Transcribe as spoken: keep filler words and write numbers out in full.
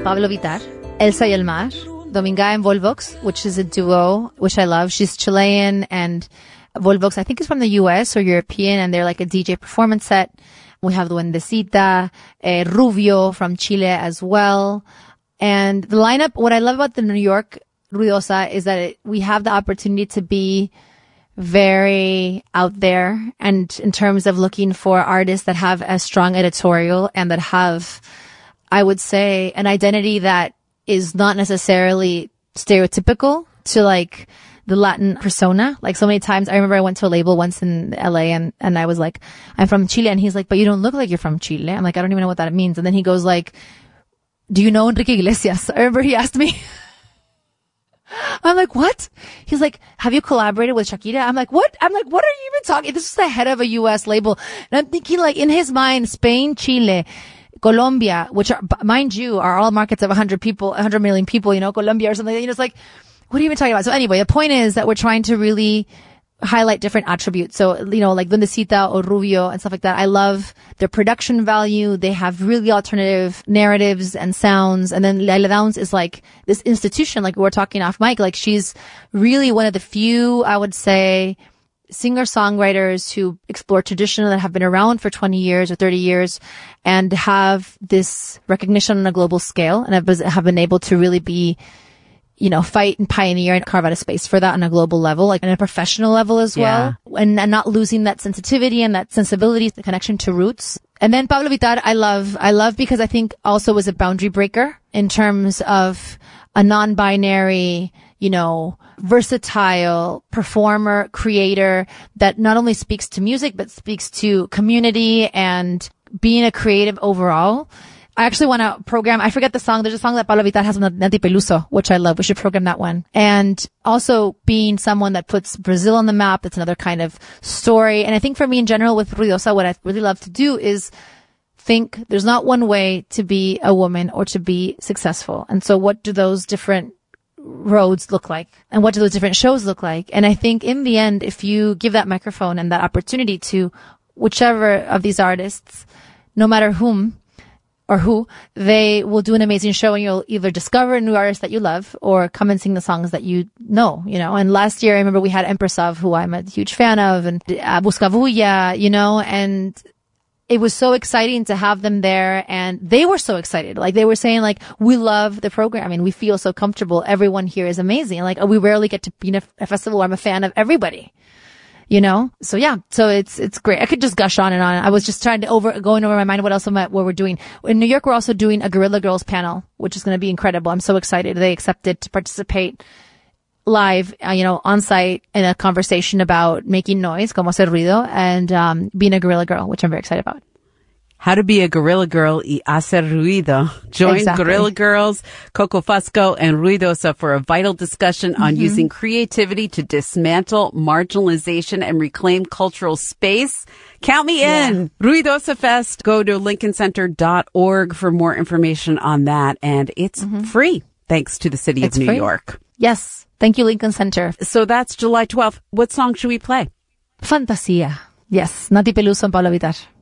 Pablo Vittar, Elsa y el Mar, Dominga and Volvox, which is a duo, which I love. She's Chilean, and Volvox, I think, is from the U S or European, and they're like a D J performance set. We have Duendecita, eh, Rubio from Chile as well. And the lineup, what I love about the New York Ruidosa is that it, we have the opportunity to be very out there, and in terms of looking for artists that have a strong editorial and that have, I would say, an identity that is not necessarily stereotypical to like the Latin persona. Like so many times, I remember I went to a label once in L A and, and I was like, I'm from Chile. And he's like, but you don't look like you're from Chile. I'm like, I don't even know what that means. And then he goes like, do you know Enrique Iglesias? I remember he asked me. I'm like, what? He's like, have you collaborated with Shakira? I'm like, what? I'm like, what are you even talking? This is the head of a U S label. And I'm thinking like in his mind, Spain, Chile, Colombia, which are, mind you, are all markets of one hundred people, one hundred million people, you know, Colombia or something. You know, it's like, what are you even talking about? So anyway, the point is that we're trying to really highlight different attributes. So, you know, like Duendecita or Rubio and stuff like that. I love their production value. They have really alternative narratives and sounds. And then Laila Downs is like this institution, like we were talking off mic. Like she's really one of the few, I would say, singer-songwriters who explore tradition that have been around for twenty years or thirty years and have this recognition on a global scale and have, have been able to really be, you know, fight and pioneer and carve out a space for that on a global level, like on a professional level as well. Yeah. And, and not losing that sensitivity and that sensibility, the connection to roots. And then Pablo Vittar, I love, I love because I think also was a boundary breaker in terms of a non-binary, you know, versatile performer, creator that not only speaks to music, but speaks to community and being a creative overall. I actually want to program, I forget the song, there's a song that Pablo Vittar has with Nati Peluso, which I love. We should program that one. And also being someone that puts Brazil on the map, that's another kind of story. And I think for me in general with Ruidosa, what I really love to do is think there's not one way to be a woman or to be successful. And so what do those different roads look like? And what do those different shows look like? And I think in the end, if you give that microphone and that opportunity to whichever of these artists, no matter whom, or who, they will do an amazing show and you'll either discover new artists that you love or come and sing the songs that you know, you know. And last year, I remember we had Empressov, who I'm a huge fan of, and uh, Buscabulla, you know, and it was so exciting to have them there. And they were so excited. Like they were saying, like, we love the program. I mean, we feel so comfortable. Everyone here is amazing. Like, we rarely get to be in a, a festival where I'm a fan of everybody. You know? So yeah, so it's, it's great. I could just gush on and on. I was just trying to over, going over my mind what else am I, what we're doing. In New York, we're also doing a Guerrilla Girls panel, which is going to be incredible. I'm so excited. They accepted to participate live, uh, you know, on site in a conversation about making noise, como hacer ruido, and, um, being a guerrilla girl, which I'm very excited about. How to be a guerrilla girl y hacer ruido. Join exactly. Guerrilla Girls, Coco Fusco, and Ruidosa for a vital discussion on mm-hmm. using creativity to dismantle marginalization and reclaim cultural space. Count me in. Yeah. Ruidosa Fest. Go to lincoln center dot org for more information on that. And it's mm-hmm. free, thanks to the city it's of New free. York. Yes. Thank you, Lincoln Center. So that's July twelfth. What song should we play? Fantasia. Yes. Nati Peluso and Pablo Vittar.